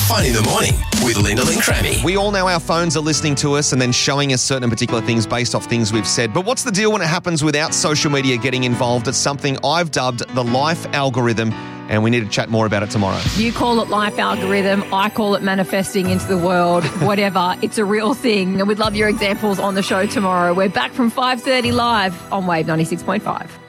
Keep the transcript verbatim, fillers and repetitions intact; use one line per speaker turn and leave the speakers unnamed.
Fun in the Morning with Lyndall and Crammy.
We all know our phones are listening to us and then showing us certain and particular things based off things we've said. But what's the deal when it happens without social media getting involved? It's something I've dubbed the life algorithm, and we need to chat more about it tomorrow.
You call it life algorithm. I call it manifesting into the world. Whatever. It's a real thing. And we'd love your examples on the show tomorrow. We're back from five thirty live on Wave ninety-six point five.